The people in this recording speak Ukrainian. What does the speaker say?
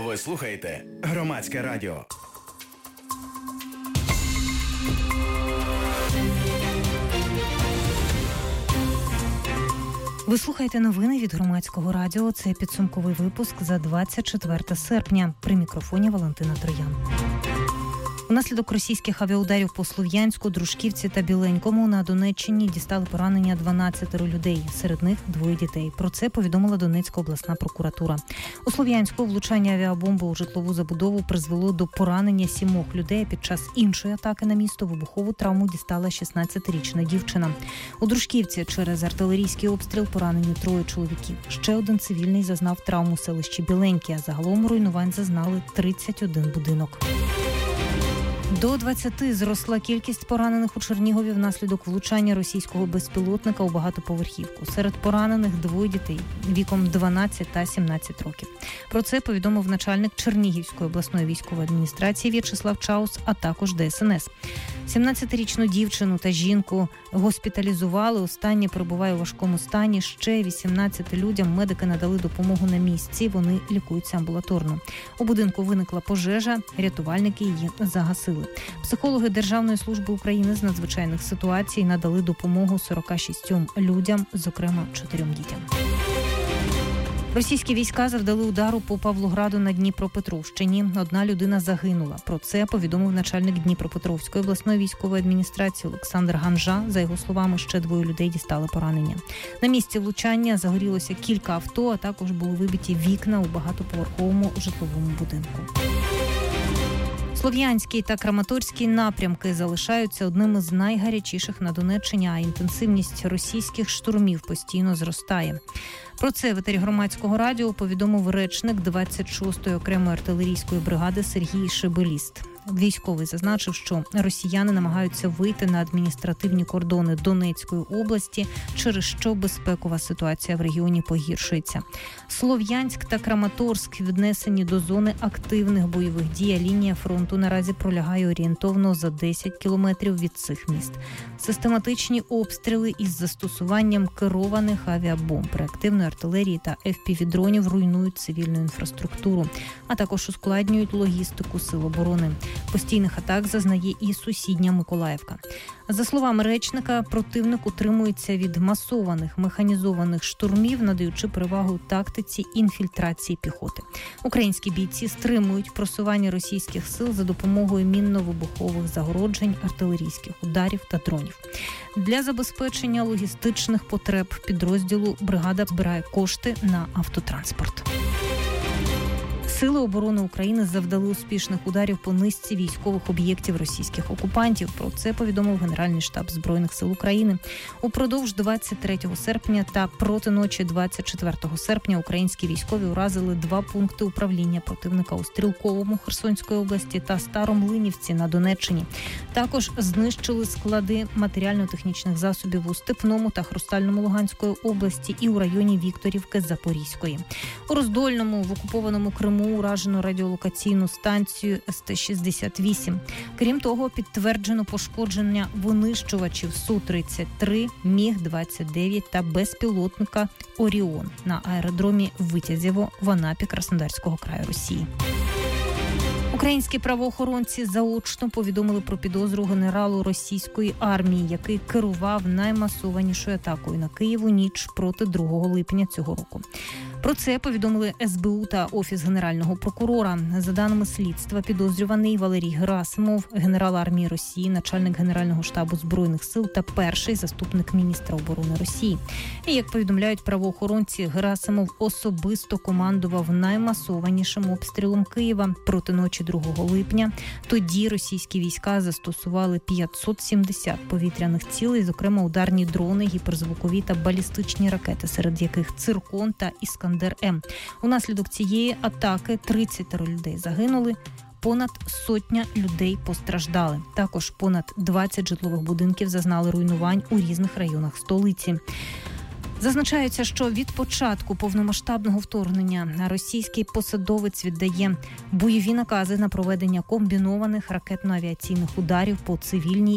Ви слухаєте Громадське радіо. Ви слухаєте новини від Громадського радіо. Це підсумковий випуск за 24 серпня. При мікрофоні Валентина Троян. Внаслідок російських авіаударів по Слов'янську, Дружківці та Біленькому на Донеччині дістали поранення 12 людей. Серед них 2 дітей. Про це повідомила Донецька обласна прокуратура. У Слов'янську влучання авіабомби у житлову забудову призвело до поранення 7 людей. Під час іншої атаки на місто вибухову травму дістала 16-річна дівчина. У Дружківці через артилерійський обстріл поранені 3 чоловіків. Ще один цивільний зазнав травму у селищі Біленьке. Загалом руйнувань зазнали 31 будинок. До 20 зросла кількість поранених у Чернігові внаслідок влучання російського безпілотника у багатоповерхівку. Серед поранених 2 дітей віком 12 та 17 років. Про це повідомив начальник Чернігівської обласної військової адміністрації В'ячеслав Чаус, а також ДСНС. 17-річну дівчину та жінку госпіталізували. Останнє перебуває у важкому стані. Ще 18 людям медики надали допомогу на місці. Вони лікуються амбулаторно. У будинку виникла пожежа. Рятувальники її загасили. Психологи Державної служби України з надзвичайних ситуацій надали допомогу 46 людям, зокрема 4 дітям. Російські війська завдали удару по Павлограду на Дніпропетровщині. 1 людина загинула. Про це повідомив начальник Дніпропетровської обласної військової адміністрації Олександр Ганжа. За його словами, ще 2 людей дістали поранення. На місці влучання загорілося кілька авто, а також були вибиті вікна у багатоповерховому житловому будинку. Слов'янський та Краматорський напрямки залишаються одними з найгарячіших на Донеччині, а інтенсивність російських штурмів постійно зростає. Про це в етері Громадського радіо повідомив речник 26-ї окремої артилерійської бригади Сергій Шебеліст. Військовий зазначив, що росіяни намагаються вийти на адміністративні кордони Донецької області, через що безпекова ситуація в регіоні погіршується. Слов'янськ та Краматорськ віднесені до зони активних бойових дій, а лінія фронту наразі пролягає орієнтовно за 10 кілометрів від цих міст. Систематичні обстріли із застосуванням керованих авіабомб, реактивної артилерії та FPV-дронів руйнують цивільну інфраструктуру, а також ускладнюють логістику сил оборони. Постійних атак зазнає і сусідня Миколаївка. За словами речника, противник утримується від масованих механізованих штурмів, надаючи перевагу тактиці інфільтрації піхоти. Українські бійці стримують просування російських сил за допомогою мінно-вибухових загороджень, артилерійських ударів та дронів. Для забезпечення логістичних потреб підрозділу бригада збирає кошти на автотранспорт. Сили оборони України завдали успішних ударів по низці військових об'єктів російських окупантів. Про це повідомив Генеральний штаб Збройних сил України. Упродовж 23 серпня та проти ночі 24 серпня українські військові уразили 2 пункти управління противника у Стрілковому Херсонської області та Старомлинівці на Донеччині. Також знищили склади матеріально-технічних засобів у Степному та Хрустальному Луганської області і у районі Вікторівки Запорізької. У Роздольному в окупованому Криму уражено радіолокаційну станцію СТ-68. Крім того, підтверджено пошкодження винищувачів Су-33, Міг-29 та безпілотника «Оріон» на аеродромі Витязєво в Анапі Краснодарського краю Росії. Українські правоохоронці заочно повідомили про підозру генералу російської армії, який керував наймасованішою атакою на Київ у ніч проти 2 липня цього року. Про це повідомили СБУ та Офіс Генерального прокурора. За даними слідства, підозрюваний Валерій Герасимов, генерал армії Росії, начальник Генерального штабу Збройних сил та перший заступник міністра оборони Росії. І, як повідомляють правоохоронці, Герасимов особисто командував наймасованішим обстрілом Києва проти ночі 2 липня. Тоді російські війська застосували 570 повітряних цілей, зокрема ударні дрони, гіперзвукові та балістичні ракети, серед яких «Циркон» та «Іскандер-М». Унаслідок цієї атаки 30 людей загинули, понад 100 людей постраждали. Також понад 20 житлових будинків зазнали руйнувань у різних районах столиці. Зазначається, що від початку повномасштабного вторгнення російський посадовець віддає бойові накази на проведення комбінованих ракетно-авіаційних ударів по цивільній